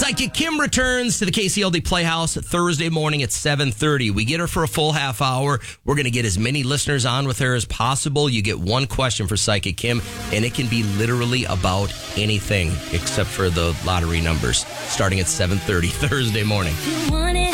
Psychic Kim returns to the KCLD Playhouse Thursday morning at 7:30. We get her for a full half hour. We're going to get as many listeners on with her as possible. You get one question for Psychic Kim, and it can be literally about anything except for the lottery numbers, starting at 7:30 Thursday morning.